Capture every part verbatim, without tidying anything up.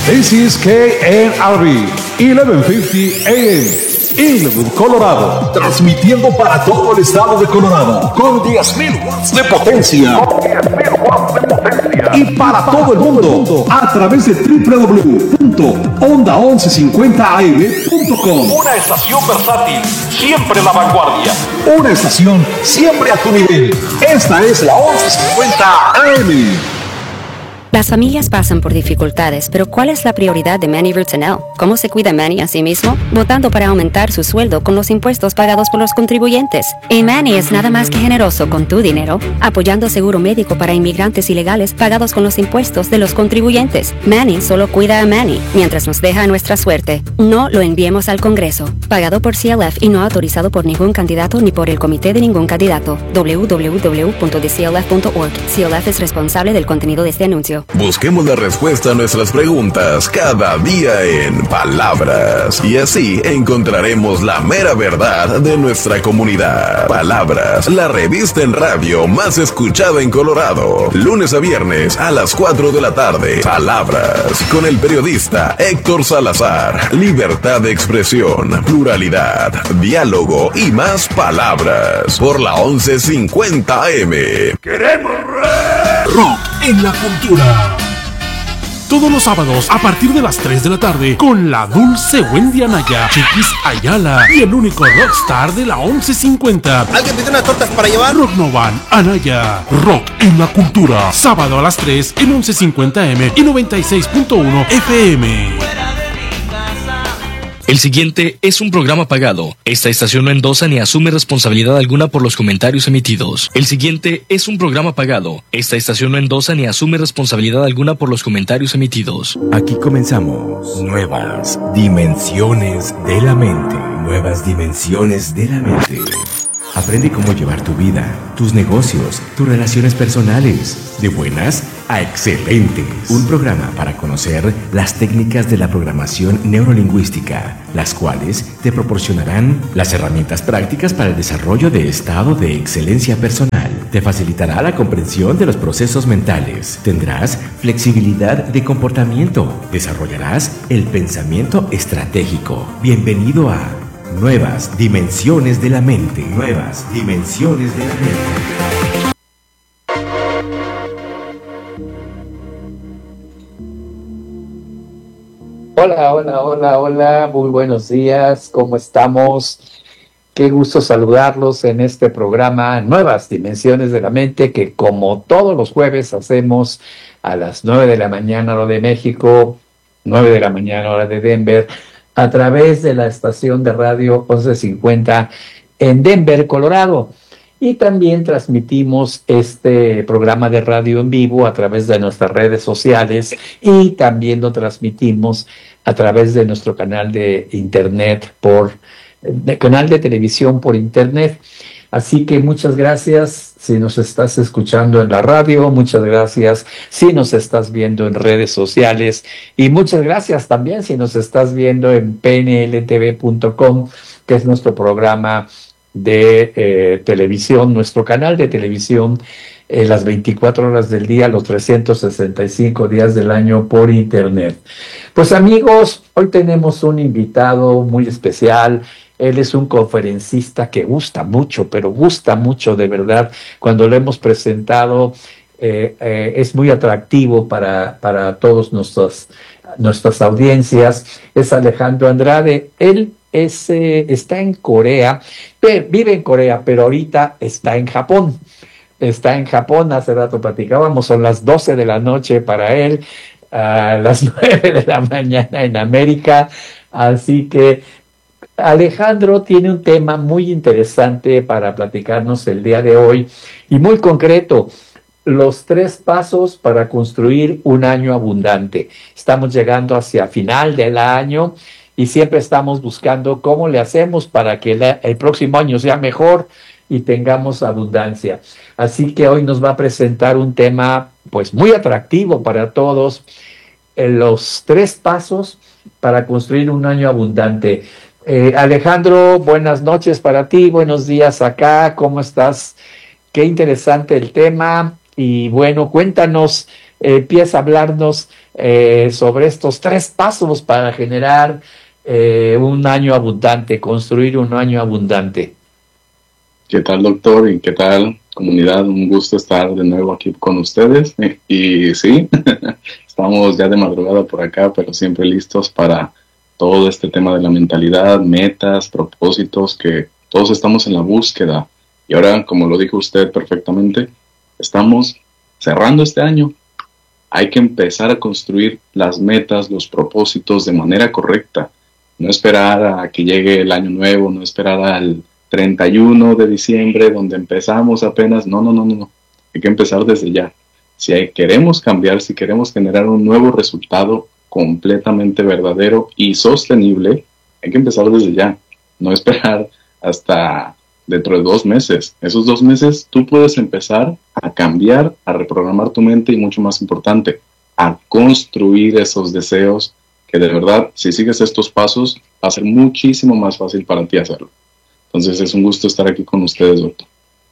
This is K N R B, eleven fifty A M, Inglewood, Colorado. Transmitiendo para todo el estado de Colorado con diez mil watts de potencia. Y para todo el mundo a través de doble u doble u doble u punto onda once cincuenta a m punto com. Una estación versátil, siempre la vanguardia. Una estación siempre a tu nivel. Esta es la once cincuenta A M. Las familias pasan por dificultades, pero ¿cuál es la prioridad de Manny Roots and L? ¿Cómo se cuida Manny a sí mismo? Votando para aumentar su sueldo con los impuestos pagados por los contribuyentes. Y Manny es nada más que generoso con tu dinero, apoyando seguro médico para inmigrantes ilegales pagados con los impuestos de los contribuyentes. Manny solo cuida a Manny, mientras nos deja a nuestra suerte. No lo enviemos al Congreso. Pagado por C L F y no autorizado por ningún candidato ni por el comité de ningún candidato. doble u doble u doble u punto d c l f punto org. C L F es responsable del contenido de este anuncio. Busquemos la respuesta a nuestras preguntas cada día en Palabras. Y así encontraremos la mera verdad de nuestra comunidad. Palabras, la revista en radio más escuchada en Colorado. Lunes a viernes a las cuatro de la tarde. Palabras, con el periodista Héctor Salazar. Libertad de expresión, pluralidad, diálogo y más palabras. Por la once cincuenta A M. ¡Queremos rock en la cultura! Todos los sábados a partir de las tres de la tarde con la dulce Wendy Anaya, Chiquis Ayala y el único rockstar de la once cincuenta. ¿Alguien pide unas tortas para llevar? Rock Novan Anaya. Rock en la cultura. Sábado a las tres en once cincuenta A M y noventa y seis punto uno F M. El siguiente es un programa pagado. Esta estación no endosa ni asume responsabilidad alguna por los comentarios emitidos. El siguiente es un programa pagado. Esta estación no endosa ni asume responsabilidad alguna por los comentarios emitidos. Aquí comenzamos. Nuevas dimensiones de la mente. Nuevas dimensiones de la mente. Aprende cómo llevar tu vida, tus negocios, tus relaciones personales, de buenas a excelentes. Un programa para conocer las técnicas de la programación neurolingüística, las cuales te proporcionarán las herramientas prácticas para el desarrollo de estado de excelencia personal. Te facilitará la comprensión de los procesos mentales. Tendrás flexibilidad de comportamiento. Desarrollarás el pensamiento estratégico. Bienvenido a Nuevas Dimensiones de la Mente. Nuevas Dimensiones de la Mente. Hola, hola, hola, hola, muy buenos días, ¿cómo estamos? Qué gusto saludarlos en este programa Nuevas Dimensiones de la Mente, que como todos los jueves hacemos a las nueve de la mañana hora de México, nueve de la mañana hora de Denver, a través de la estación de radio once cincuenta en Denver, Colorado. Y también transmitimos este programa de radio en vivo a través de nuestras redes sociales y también lo transmitimos a través de nuestro canal de internet por, de canal de televisión por internet. Así que muchas gracias si nos estás escuchando en la radio, muchas gracias si nos estás viendo en redes sociales y muchas gracias también si nos estás viendo en p n l t v punto com, que es nuestro programa de eh, televisión, nuestro canal de televisión eh, las veinticuatro horas del día, los trescientos sesenta y cinco días del año por internet. Pues amigos, hoy tenemos un invitado muy especial. Él es un conferencista que gusta mucho, pero gusta mucho de verdad. Cuando lo hemos presentado, eh, eh, es muy atractivo para, para todas nuestras, nuestras audiencias. Es Alejandro Andrade. Él es, eh, está en Corea, pero, vive en Corea, pero ahorita está en Japón. Está en Japón, hace rato platicábamos, son las doce de la noche para él, a las nueve de la mañana en América. Así que Alejandro tiene un tema muy interesante para platicarnos el día de hoy y muy concreto, los tres pasos para construir un año abundante. Estamos llegando hacia final del año y siempre estamos buscando cómo le hacemos para que la, el próximo año sea mejor y tengamos abundancia. Así que hoy nos va a presentar un tema pues muy atractivo para todos, eh, los tres pasos para construir un año abundante. Eh, Alejandro, buenas noches para ti, buenos días acá, ¿cómo estás? Qué interesante el tema y bueno, cuéntanos, eh, empieza a hablarnos eh, sobre estos tres pasos para generar eh, un año abundante, construir un año abundante. ¿Qué tal, doctor? ¿Y qué tal, comunidad? Un gusto estar de nuevo aquí con ustedes. Y sí, estamos ya de madrugada por acá, pero siempre listos para todo este tema de la mentalidad, metas, propósitos, que todos estamos en la búsqueda. Y ahora, como lo dijo usted perfectamente, estamos cerrando este año. Hay que empezar a construir las metas, los propósitos de manera correcta. No esperar a que llegue el año nuevo, no esperar al treinta y uno de diciembre, donde empezamos apenas. No, no, no, no. Hay que empezar desde ya. Si hay, queremos cambiar, si queremos generar un nuevo resultado completamente verdadero y sostenible, hay que empezar desde ya. No esperar hasta dentro de dos meses. Esos dos meses tú puedes empezar a cambiar, a reprogramar tu mente y, mucho más importante, a construir esos deseos que de verdad, si sigues estos pasos, va a ser muchísimo más fácil para ti hacerlo. Entonces es un gusto estar aquí con ustedes, doctor.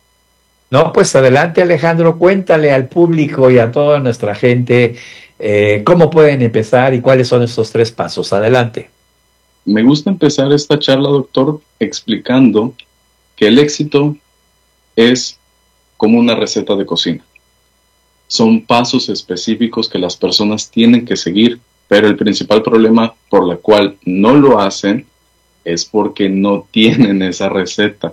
No, pues adelante, Alejandro, cuéntale al público y a toda nuestra gente eh, cómo pueden empezar y cuáles son estos tres pasos. Adelante. Me gusta empezar esta charla, doctor, explicando que el éxito es como una receta de cocina. Son pasos específicos que las personas tienen que seguir, pero el principal problema por el cual no lo hacen es porque no tienen esa receta.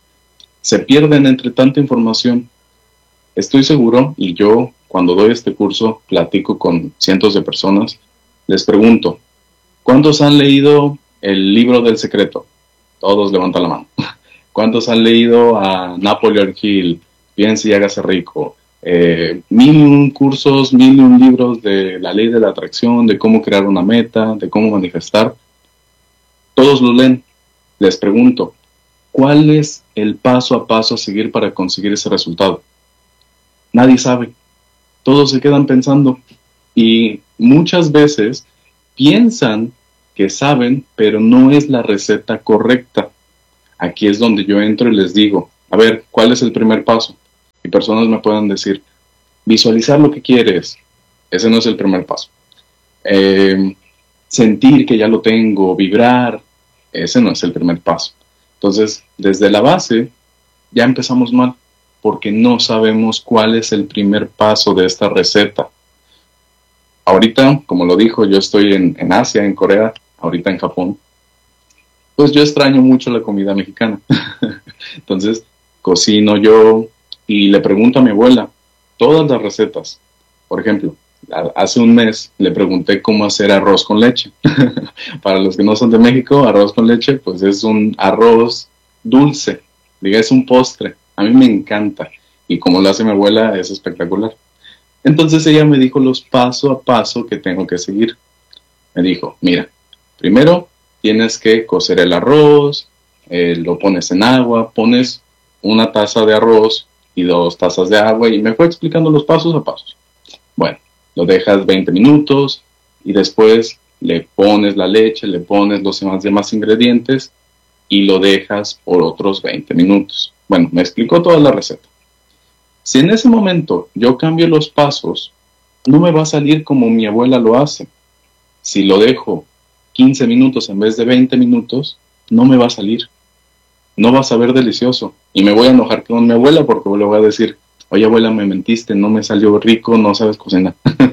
Se pierden entre tanta información. Estoy seguro, y yo cuando doy este curso platico con cientos de personas, les pregunto, ¿cuántos han leído el libro del secreto? Todos levantan la mano. ¿Cuántos han leído a Napoleon Hill, Piense y hágase rico? Eh, mil y un cursos, mil y un libros de la ley de la atracción, de cómo crear una meta, de cómo manifestar. Todos lo leen. Les pregunto, ¿cuál es el paso a paso a seguir para conseguir ese resultado? Nadie sabe. Todos se quedan pensando. Y muchas veces piensan que saben, pero no es la receta correcta. Aquí es donde yo entro y les digo, a ver, ¿cuál es el primer paso? Y personas me pueden decir, visualizar lo que quieres. Ese no es el primer paso. Eh, sentir que ya lo tengo, vibrar. Ese no es el primer paso. Entonces, desde la base, ya empezamos mal, porque no sabemos cuál es el primer paso de esta receta. Ahorita, como lo dijo, yo estoy en, en Asia, en Corea, ahorita en Japón. Pues yo extraño mucho la comida mexicana. Entonces, cocino yo y le pregunto a mi abuela todas las recetas. Por ejemplo, hace un mes le pregunté cómo hacer arroz con leche. Para los que no son de México, arroz con leche, pues es un arroz dulce. Diga, es un postre. A mí me encanta. Y como lo hace mi abuela, es espectacular. Entonces ella me dijo los paso a paso que tengo que seguir. Me dijo, mira, primero tienes que cocer el arroz, eh, lo pones en agua, pones una taza de arroz y dos tazas de agua, y me fue explicando los pasos a pasos. Bueno, lo dejas veinte minutos y después le pones la leche, le pones los demás, demás ingredientes y lo dejas por otros veinte minutos. Bueno, me explicó toda la receta. Si en ese momento yo cambio los pasos, no me va a salir como mi abuela lo hace. Si lo dejo quince minutos en vez de veinte minutos, no me va a salir. No va a saber delicioso. Y me voy a enojar con mi abuela porque le voy a decir, oye abuela, me mentiste, no me salió rico, no sabes cocinar.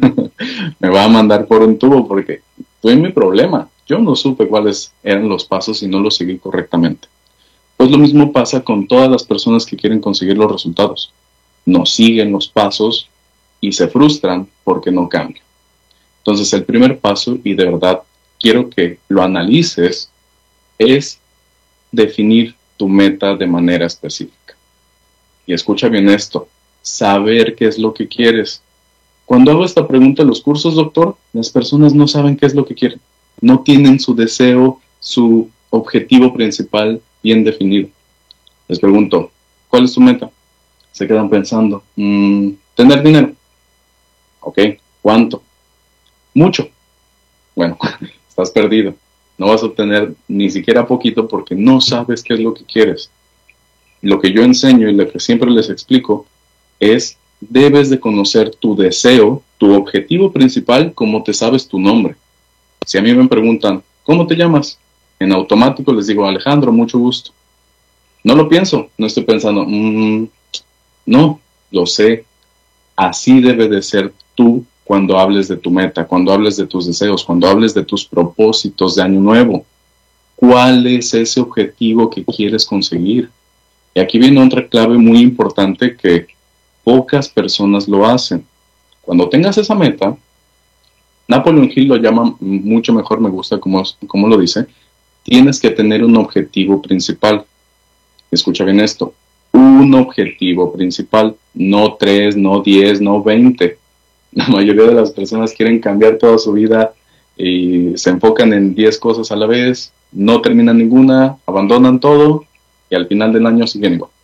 Me va a mandar por un tubo porque tuve mi problema. Yo no supe cuáles eran los pasos y no los seguí correctamente. Pues lo mismo pasa con todas las personas que quieren conseguir los resultados. No siguen los pasos y se frustran porque no cambian. Entonces el primer paso, y de verdad quiero que lo analices, es definir tu meta de manera específica. Y escucha bien esto, saber qué es lo que quieres. Cuando hago esta pregunta en los cursos, doctor, las personas no saben qué es lo que quieren. No tienen su deseo, su objetivo principal bien definido. Les pregunto, ¿cuál es tu meta? Se quedan pensando, mmm, tener dinero. Ok, ¿cuánto? Mucho. Bueno, estás perdido. No vas a obtener ni siquiera poquito porque no sabes qué es lo que quieres. Lo que yo enseño y lo que siempre les explico es debes de conocer tu deseo, tu objetivo principal, como te sabes tu nombre. Si a mí me preguntan, ¿cómo te llamas? En automático les digo, Alejandro, mucho gusto. No lo pienso, no estoy pensando, mmm, no, lo sé. Así debe de ser tú cuando hables de tu meta, cuando hables de tus deseos, cuando hables de tus propósitos de año nuevo. ¿Cuál es ese objetivo que quieres conseguir? Y aquí viene otra clave muy importante que pocas personas lo hacen. Cuando tengas esa meta, Napoleon Hill lo llama mucho mejor, me gusta como, como lo dice, tienes que tener un objetivo principal. Escucha bien esto, un objetivo principal, no tres, no diez, no veinte. La mayoría de las personas quieren cambiar toda su vida y se enfocan en diez cosas a la vez, no terminan ninguna, abandonan todo y al final del año siguen igual.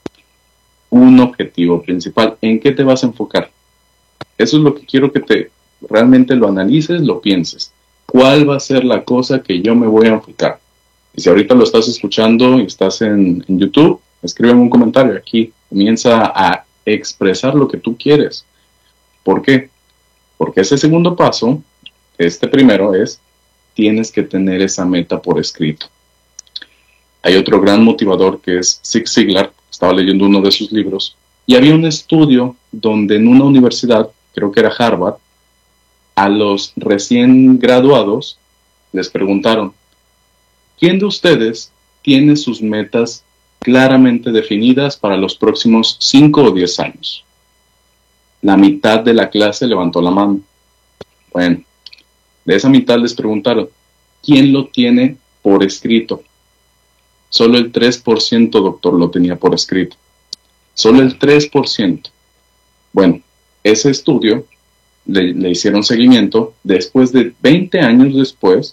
Un objetivo principal, ¿en qué te vas a enfocar? Eso es lo que quiero que te realmente lo analices, lo pienses. ¿Cuál va a ser la cosa que yo me voy a enfocar? Y si ahorita lo estás escuchando y estás en, en YouTube, escríbeme un comentario aquí. Comienza a expresar lo que tú quieres. ¿Por qué? Porque ese segundo paso, este primero es, tienes que tener esa meta por escrito. Hay otro gran motivador que es Zig Ziglar. Estaba leyendo uno de sus libros. Y había un estudio donde en una universidad, creo que era Harvard, a los recién graduados les preguntaron, ¿quién de ustedes tiene sus metas claramente definidas para los próximos cinco o diez años? La mitad de la clase levantó la mano. Bueno, de esa mitad les preguntaron, ¿quién lo tiene por escrito? Solo el tres por ciento, doctor, lo tenía por escrito. Solo el tres por ciento. Bueno, ese estudio le, le hicieron seguimiento. Después de veinte años después,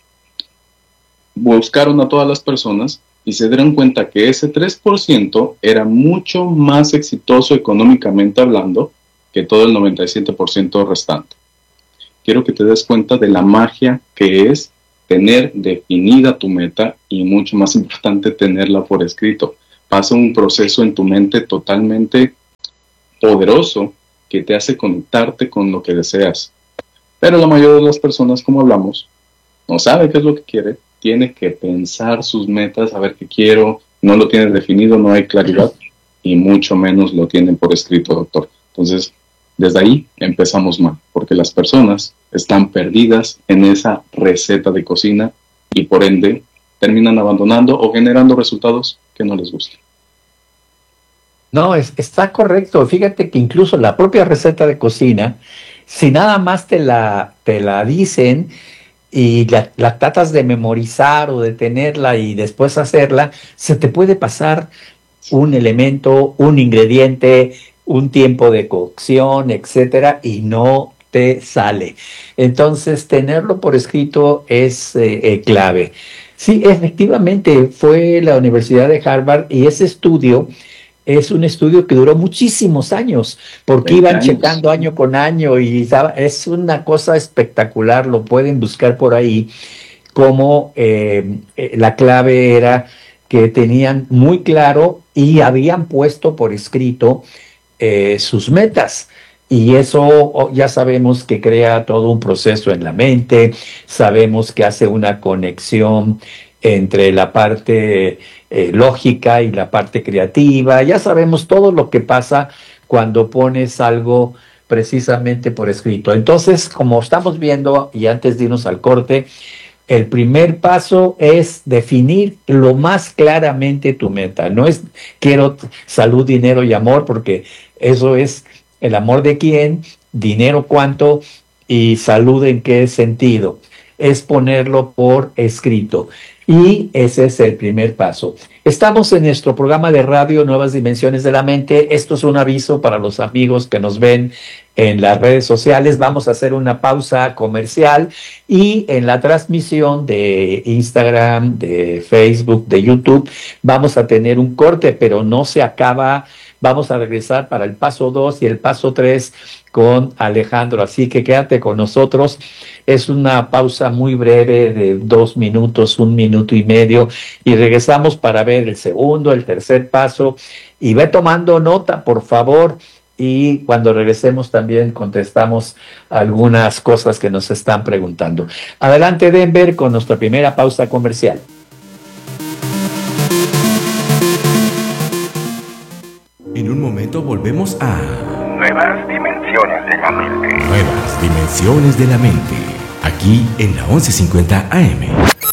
buscaron a todas las personas y se dieron cuenta que ese tres por ciento era mucho más exitoso económicamente hablando que todo el noventa y siete por ciento restante. Quiero que te des cuenta de la magia que es tener definida tu meta y mucho más importante tenerla por escrito. Pasa un proceso en tu mente totalmente poderoso que te hace conectarte con lo que deseas. Pero la mayoría de las personas, como hablamos, no sabe qué es lo que quiere, tiene que pensar sus metas, saber qué quiero, no lo tiene definido, no hay claridad y mucho menos lo tienen por escrito, doctor. Entonces, desde ahí empezamos mal, porque las personas están perdidas en esa receta de cocina y por ende terminan abandonando o generando resultados que no les gustan. No, es, está correcto. Fíjate que incluso la propia receta de cocina, si nada más te la, te la dicen y la, la tratas de memorizar o de tenerla y después hacerla, se te puede pasar un elemento, un ingrediente, un tiempo de cocción, etcétera, y no te sale. Entonces, tenerlo por escrito es eh, eh, clave. Sí, efectivamente, fue la Universidad de Harvard y ese estudio es un estudio que duró muchísimos años, porque iban años. checando año con año y es una cosa espectacular, lo pueden buscar por ahí, como eh, la clave era que tenían muy claro y habían puesto por escrito eh, sus metas. Y eso ya sabemos que crea todo un proceso en la mente, sabemos que hace una conexión entre la parte eh, lógica y la parte creativa. Ya sabemos todo lo que pasa cuando pones algo precisamente por escrito. Entonces, como estamos viendo, y antes de irnos al corte, el primer paso es definir lo más claramente tu meta. No es quiero salud, dinero y amor, porque eso es el amor de quién, dinero cuánto y salud en qué sentido. Es ponerlo por escrito. Y ese es el primer paso. Estamos en nuestro programa de radio Nuevas Dimensiones de la Mente. Esto es un aviso para los amigos que nos ven en las redes sociales. Vamos a hacer una pausa comercial y en la transmisión de Instagram, de Facebook, de YouTube, vamos a tener un corte, pero no se acaba. Vamos a regresar para el paso dos y el paso tres con Alejandro. Así que quédate con nosotros. Es una pausa muy breve de dos minutos, un minuto y medio. Y regresamos para ver el segundo, el tercer paso. Y ve tomando nota, por favor. y cuando regresemos también contestamos algunas cosas que nos están preguntando. Adelante, Denver, con nuestra primera pausa comercial. En un momento volvemos a Nuevas Dimensiones de la Mente. Nuevas Dimensiones de la Mente. Aquí en la once cincuenta A M.